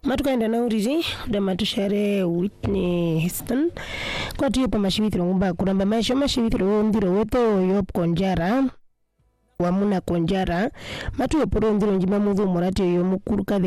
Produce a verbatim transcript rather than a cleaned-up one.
matukaenda na uriri da matushere Whitney Houston kwa tiyo pa mashibithiro ngumba kuramba maisho mashibithiro ndiro weto yop konjara wamuna konjara matu yoporo ndiro njima mudhu morati yo mukuru